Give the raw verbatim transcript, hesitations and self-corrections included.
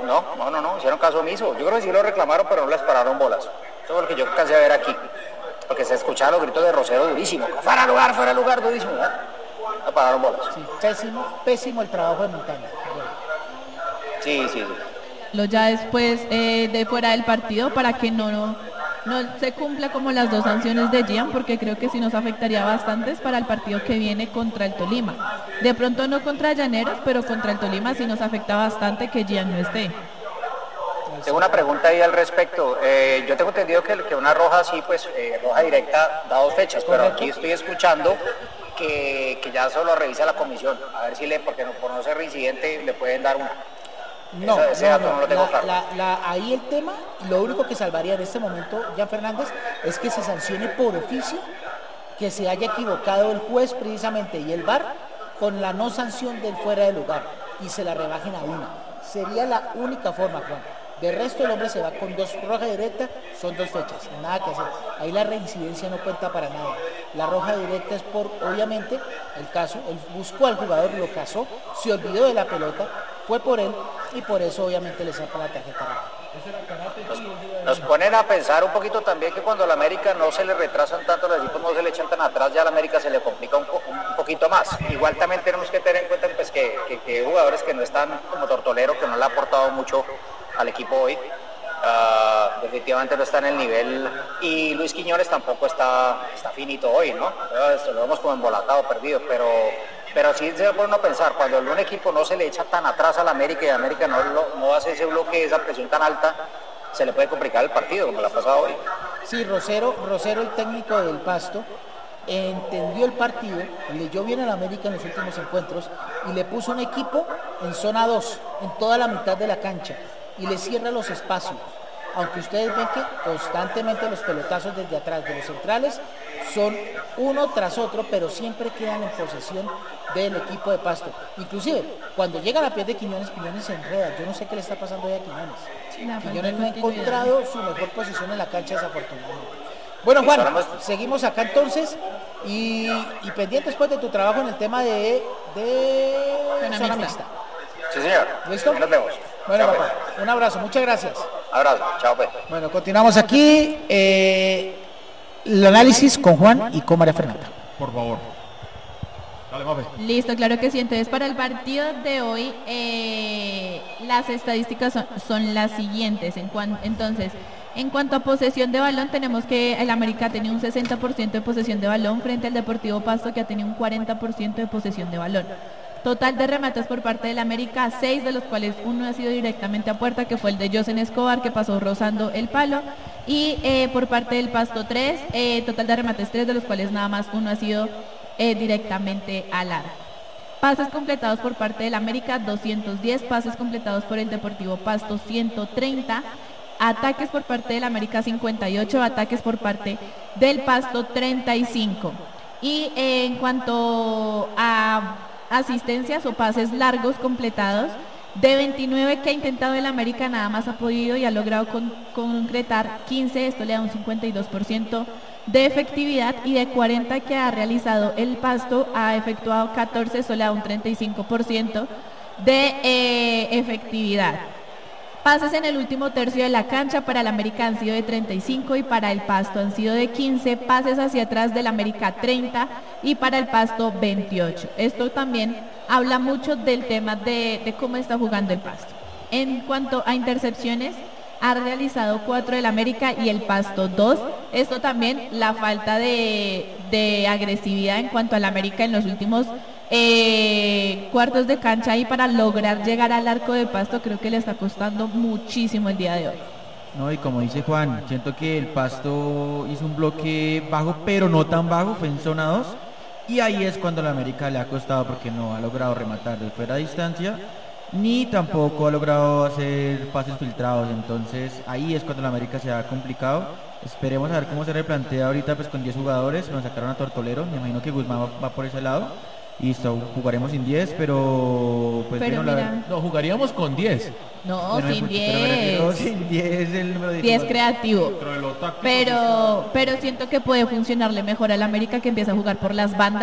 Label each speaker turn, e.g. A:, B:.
A: no, no, no, no, hicieron caso omiso. Yo creo que sí lo reclamaron, pero no les pararon bolas. Eso es lo que yo alcancé a ver aquí. Porque se escuchaban los gritos de Rosero durísimo. Fuera de lugar, fuera de lugar, durísimo. ¿eh? No pararon bolas.
B: Sí, pésimo, pésimo el trabajo de Montaño.
A: Sí, sí, sí.
C: Lo ya después eh, de fuera del partido para que no, no, no se cumpla como las dos sanciones de Gian, porque creo que sí nos afectaría bastantes para el partido que viene contra el Tolima. De pronto no contra Llaneros, pero contra el Tolima sí nos afecta bastante que Gian no esté.
A: Tengo una pregunta ahí al respecto. Eh, yo tengo entendido que, que una roja así, pues, eh, roja directa da dos fechas, pero aquí estoy escuchando que, que ya solo revisa la comisión. A ver si le, porque no, por no ser reincidente, le pueden dar una.
B: No,
A: Esa, ese
B: no,
A: dato
B: no,
A: no lo tengo
B: la,
A: claro.
B: la, la, ahí el tema, lo único que salvaría en este momento, Jan Fernández, es que se sancione por oficio que se haya equivocado el juez precisamente y el V A R con la no sanción del fuera de lugar y se la rebajen a una. Sería la única forma, Juan. De resto el hombre se va con dos rojas directas, son dos fechas, nada que hacer. Ahí la reincidencia no cuenta para nada. La roja directa es por, obviamente, el caso, él buscó al jugador, lo cazó, se olvidó de la pelota, fue por él y por eso obviamente le saca la tarjeta roja.
A: Nos, nos ponen a pensar un poquito también que cuando a la América no se le retrasan tanto los equipos, no se le echan tan atrás, ya a la América se le complica un, po, un poquito más. Igual también tenemos que tener en cuenta pues, que, que, que hay jugadores que no están como Tortolero, que no le ha aportado mucho al equipo hoy. Uh, definitivamente no está en el nivel, y Luis Quiñones tampoco está, está finito hoy, ¿no? Entonces, lo vemos como embolatado, perdido, pero, pero sí se pone uno a pensar, cuando un equipo no se le echa tan atrás a la América y la América no, lo, no hace ese bloque, esa presión tan alta, se le puede complicar el partido, como le ha pasado hoy.
B: Sí, Rosero, Rosero, el técnico del Pasto, entendió el partido, leyó bien a la América en los últimos encuentros y le puso un equipo en zona dos, en toda la mitad de la cancha, y le cierra los espacios, aunque ustedes ven que constantemente los pelotazos desde atrás de los centrales son uno tras otro, pero siempre quedan en posesión del equipo de Pasto. Inclusive, cuando llegan a pie de Quiñones, Quiñones se enreda. Yo no sé qué le está pasando hoy a Quiñones. Sí, Quiñones no ha encontrado su mejor posición en la cancha, desafortunadamente. Bueno, Juan, seguimos acá entonces y, y pendientes después de tu trabajo en el tema de, de
C: zona,
B: zona
C: mixta.
B: mixta.
A: Sí, señor.
B: ¿Listo?
A: Nos vemos.
B: Bueno,
A: chao,
B: papá,
A: pues.
B: Un abrazo, muchas gracias.
A: Abrazo, chao pues.
B: Bueno, continuamos aquí eh, el análisis con Juan y con María Fernanda.
D: Por favor. Dale, Mafe.
C: Listo, claro que sí. Entonces, para el partido de hoy, eh, las estadísticas son, son las siguientes. En cuan, entonces, en cuanto a posesión de balón, tenemos que el América tenía un sesenta por ciento de posesión de balón frente al Deportivo Pasto, que ha tenido un cuarenta por ciento de posesión de balón. Total de remates por parte del América, seis de los cuales uno ha sido directamente a puerta, que fue el de Josen Escobar, que pasó rozando el palo. Y eh, por parte del Pasto, tres, eh, total de remates, tres de los cuales nada más uno ha sido eh, directamente al arco. Pases completados por parte del América, doscientos diez, pases completados por el Deportivo Pasto, ciento treinta. Ataques por parte del América, cincuenta y ocho, ataques por parte del Pasto, treinta y cinco. Y eh, en cuanto a asistencias o pases largos completados, de veintinueve que ha intentado el América, nada más ha podido y ha logrado con, concretar quince, esto le da un cincuenta y dos por ciento de efectividad, y de cuarenta que ha realizado el Pasto, ha efectuado catorce, esto le da un treinta y cinco por ciento de eh, efectividad. Pases en el último tercio de la cancha para el América han sido de treinta y cinco y para el Pasto han sido de quince, pases hacia atrás del América treinta y para el Pasto veintiocho. Esto también habla mucho del tema de, de cómo está jugando el Pasto. En cuanto a intercepciones, ha realizado cuatro del América y el Pasto dos. Esto también, la falta de, de agresividad en cuanto al América en los últimos Eh, cuartos de cancha ahí para lograr llegar al arco de Pasto, creo que le está costando muchísimo el día de hoy.
E: No, y como dice Juan, siento que el Pasto hizo un bloque bajo, pero no tan bajo, fue en zona dos, y ahí es cuando la América le ha costado, porque no ha logrado rematar de fuera de distancia, ni tampoco ha logrado hacer pases filtrados. Entonces ahí es cuando la América se ha complicado. Esperemos a ver cómo se replantea ahorita, pues con diez jugadores, nos sacaron a Tortolero, me imagino que Guzmán va, va por ese lado. Y so, jugaremos sin diez, pero pues
C: pero
E: bueno,
C: mira,
E: la...
D: No, jugaríamos con diez.
C: No,
E: bueno,
C: sin
E: diez.
C: sin
E: diez el número de
C: diez creativo.
D: Pero,
C: Pero, pero siento que puede funcionarle mejor al América, que empieza a jugar por las bandas.